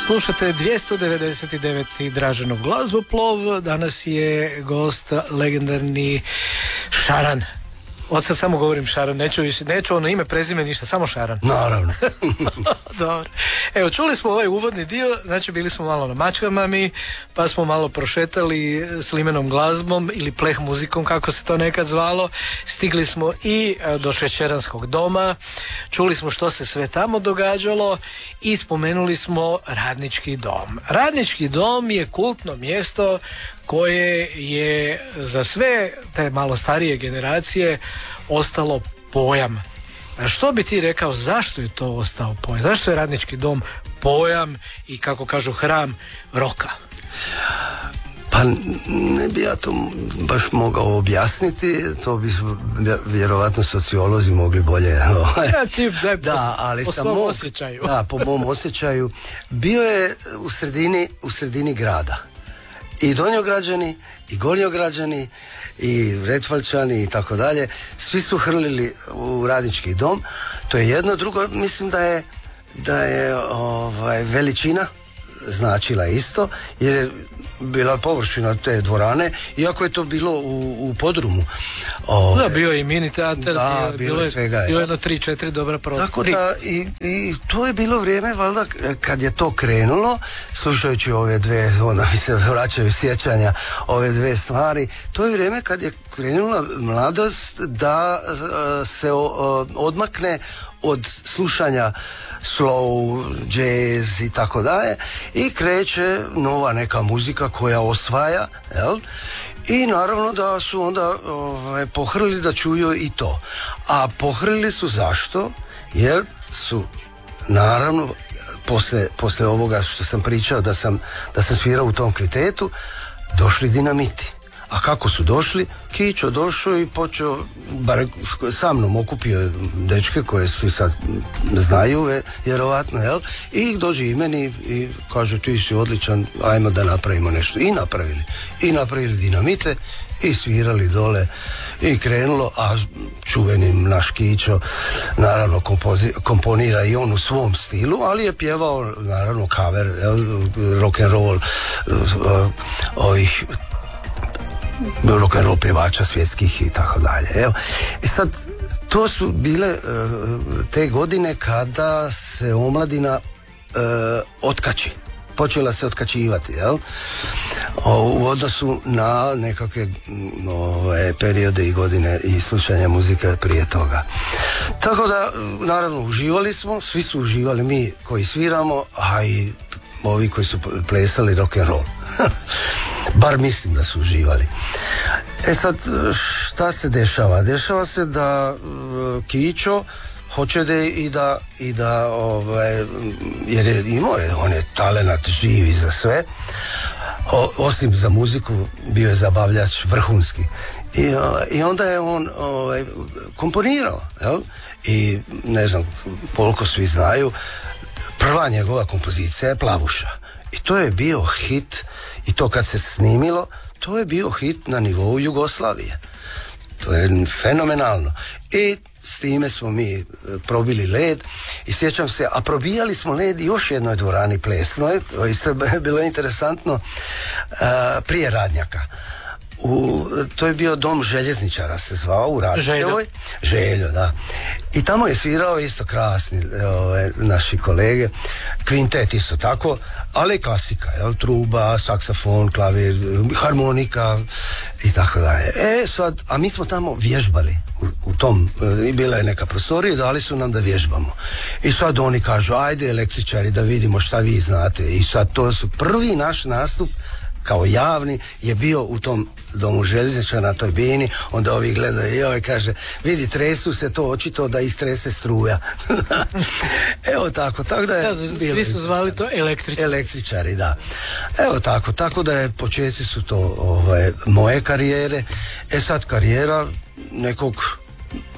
Slušate 299. Draženov glazboplov. Danas je gost legendarni Šaran. Od sad samo govorim Šaran, neću ono ime, prezime, ništa, samo Šaran. Naravno. Dobro. Evo, čuli smo ovaj uvodni dio, znači bili smo malo na mačkama mi, pa smo malo prošetali s limenom glazbom ili pleh muzikom, kako se to nekad zvalo. Stigli smo i do Šećeranskog doma, čuli smo što se sve tamo događalo i spomenuli smo Radnički dom. Radnički dom je kultno mjesto koje je za sve te malo starije generacije ostalo pojam. A što bi ti rekao, zašto je to ostao pojam? Zašto je Radnički dom pojam i, kako kažu, hram roka? Pa ne bi ja to baš mogao objasniti, to bi vjerovatno sociolozi mogli bolje. Da, ali po svom osjećaju. Da, po mom osjećaju. Bio je u sredini grada. I Donjograđani, i Gornjograđani, i Retvaljčani i tako dalje, svi su hrlili u Radnički dom. To je jedno. Drugo, mislim da je veličina značila isto, jer je bila površina te dvorane, iako je to bilo u podrumu. Da, bio je i mini teatar, bilo je svega. Bilo je jedno 3-4 dobra prostora. Tako da, i to je bilo vrijeme, valjda, kad je to krenulo, slušajući ove dve, onda mi se vraćaju sjećanja, ove dve stvari, to je vrijeme kad je krenula mladost da se odmakne od slušanja slow, jazz i tako dalje i kreće nova neka muzika koja osvaja, jel? I naravno da su onda pohrlili da čuju i to. A pohrlili su zašto? Jer su naravno posle ovoga što sam pričao da sam svirao u tom kvintetu, došli Dinamiti. A kako su došli? Kićo došao i počeo, bar sa mnom okupio dečke koje svi sad znaju, vjerovatno, jel? I dođe i meni i kaže, ti si odličan, ajmo da napravimo nešto. I napravili Dinamite i svirali dole i krenulo, a čuveni naš Kićo naravno komponira i on u svom stilu, ali je pjevao naravno cover, rock and roll, ovih rock and roll pjevača svjetskih i tako dalje. Evo. I sad, to su bile te godine kada se omladina otkači. Počela se otkačivati, jel? U odnosu na nekakve periode i godine i slušanja muzike prije toga. Tako da, naravno, uživali smo, svi su uživali, mi koji sviramo, a i ovi koji su plesali rock and roll. Bar mislim da su uživali. E sad, šta se dešava? Dešava se da Kićo hoće da jer je imao, on je talenat živi za sve, osim za muziku bio je zabavljač vrhunski. I onda je on komponirao, jel? I ne znam koliko svi znaju, prva njegova kompozicija je Plavuša. I to je bio hit, i to kad se snimilo, to je bio hit na nivou Jugoslavije. To je fenomenalno. I s time smo mi probili led i sjećam se, a probijali smo led i još jednoj dvorani plesnoj, to isto je bilo interesantno, prije Radnjaka. To je bio Dom željezničara se zvao u Radničevoj. Željo, da. I tamo je svirao isto krasni naši kolege, kvintet isto tako, ali klasika, jel? Truba, saksafon, klavir, harmonika i tako dalje. Sad, a mi smo tamo vježbali u tom, i bila je neka prostorija, dali su nam da vježbamo. I sad oni kažu, ajde električari da vidimo šta vi znate. I sad to su prvi naš nastup kao javni je bio u tom Domu željezničara na toj bini, onda ovi gledaju i ovaj kaže, vidi, tresu se to očito da istrese struja. Evo tako da je... Svi su zvali to električari, da. Evo tako da je, počeci su to moje karijere. Sad karijera nekog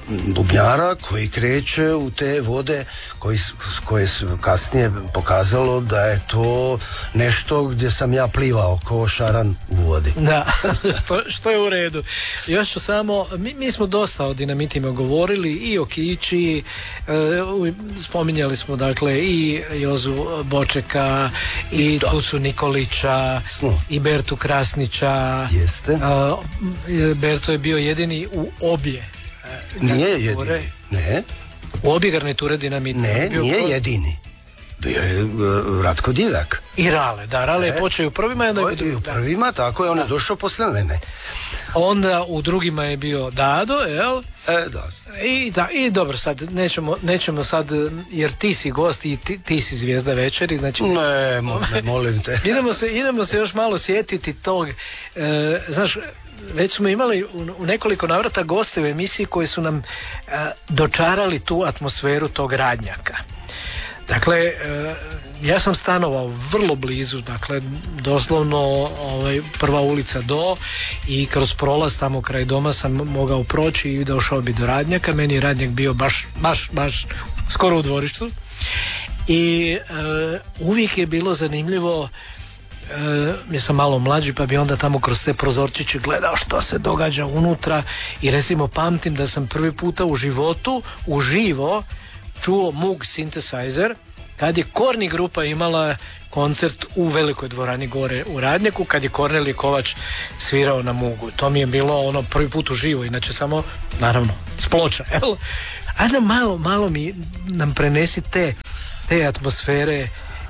bubnjara koji kreće u te vode koje su kasnije pokazalo da je to nešto gdje sam ja plivao kao šaran u vodi. Da, što je u redu. Još ću samo, mi smo dosta o dinamitima govorili i o Kići, spominjali smo dakle i Jozu Bočeka i Tucu Nikolića i Bertu Krasnića. Jeste. Berto je bio jedini u obje. Nije jedini, ne. U obje garniture dinamita. Ne, nije jedini. Bio je Ratko Divjak. I Rale, da, Rale je počeo u prvima. I u prvima, tako je, on je došao posle mene. Onda u drugima je bio Dado, jel? Da. I dobro, sad nećemo sad, jer ti si gost i ti si zvijezda večeri, znači... Ne, molim te. idemo se još malo sjetiti tog, znaš, već smo imali u nekoliko navrata goste u emisiji koji su nam dočarali tu atmosferu tog Radnjaka. Dakle, ja sam stanovao vrlo blizu, dakle, doslovno prva ulica do, i kroz prolaz tamo kraj doma sam mogao proći i došao bi do Radnjaka. Meni je Radnjak bio baš skoro u dvorištu i uvijek je bilo zanimljivo. Ja sam malo mlađi pa bi onda tamo kroz te prozorčiće gledao što se događa unutra i recimo pamtim da sam prvi puta u životu uživo čuo Moog Synthesizer kad je Korni grupa imala koncert u velikoj dvorani gore u Radnjaku, kad je Kornelije Kovač svirao na Moogu. To mi je bilo prvi put uživo, inače samo naravno s ploča, jel? Ajde malo nam prenesi te atmosfere,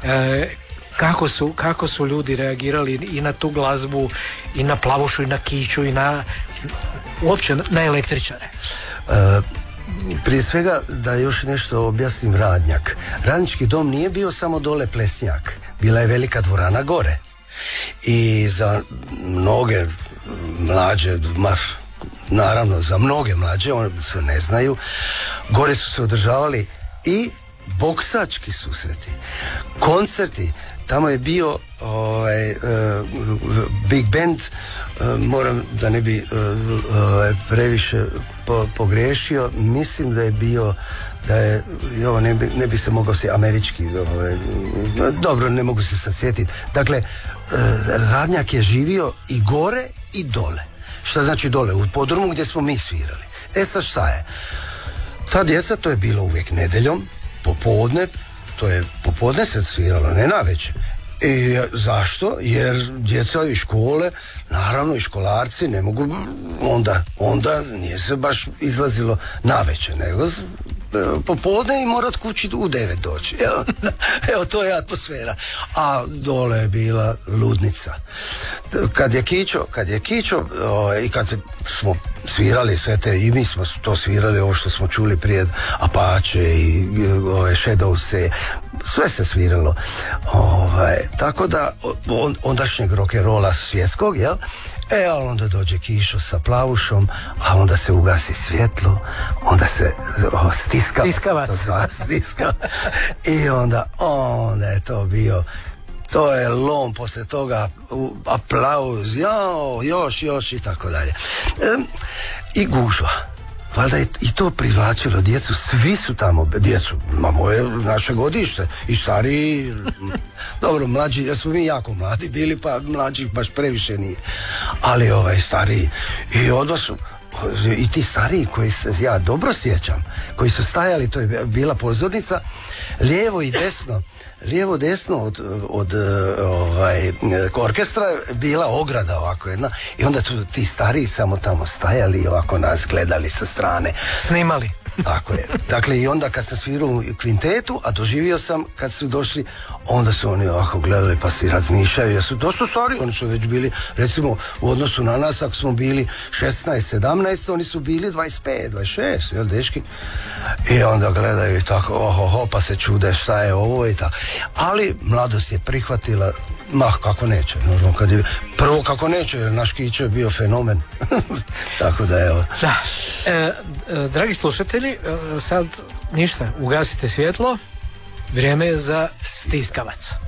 kako su ljudi reagirali i na tu glazbu i na Plavušu i na Kiću i uopće na električare. Prije svega da još nešto objasnim Radnjak. Radnički dom nije bio samo dole Plesnjak, bila je velika dvorana gore i za mnoge mlađe, naravno za mnoge mlađe, one se ne znaju, gore su se održavali i boksački susreti, koncerti. Tamo je bio big band, moram da ne bi previše pogrešio, mislim da je bio, ne bi se mogao se američki, dobro, ne mogu se sad sjetiti. Dakle, Radnjak je živio i gore i dole. Šta znači dole? U podrumu gdje smo mi svirali. Sad šta je? Ta djeca, to je bilo uvijek nedeljom, popodne se sviralo, ne navečer. I zašto? Jer djeca iz škole, naravno i školarci ne mogu, onda nije se baš izlazilo navečer, nego popodne i morat kući u 9 doći. Evo, to je atmosfera. A dole je bila ludnica. Kad je Kićo i kad smo svirali sve te, i mi smo to svirali, ovo što smo čuli prije, Apache i Shadows, sve se sviralo. Tako da ondašnjeg rock'n'rolla svjetskog, jel? Ali onda dođe Kišo sa Plavušom, a onda se ugasi svjetlo, onda se stiskavac. I onda je to bio, to je lom, poslije toga aplauz, još i tako dalje. I gužva. Valjda je i to privlačilo djecu, svi su tamo, djecu, moje naše godište, i stariji, dobro, mlađi, jer smo mi jako mladi bili, pa mlađi baš previše nije, ali stariji, i onda su, i ti stariji koji se ja dobro sjećam, koji su stajali, to je bila pozornica, lijevo desno od orkestra bila ograda ovako jedna, i onda su ti stariji samo tamo stajali i ovako nas gledali sa strane. Snimali. Tako je. Dakle, i onda kad sam svirao u kvintetu, a doživio sam kad su došli, onda su oni ovako gledali pa si razmišljaju, jer su dosta stari, oni su već bili, recimo, u odnosu na nas, ako smo bili 16, 17, oni su bili 25, 26, jel, dečki? I onda gledaju i tako, pa se čude šta je ovo i tako. Ali mladost je prihvatila, kako neće, normalno, prvo kako neće, jer naš Kićo je bio fenomen. Tako da evo. Da. Dragi slušatelji, sad ništa, ugasite svjetlo, vrijeme je za stiskavac.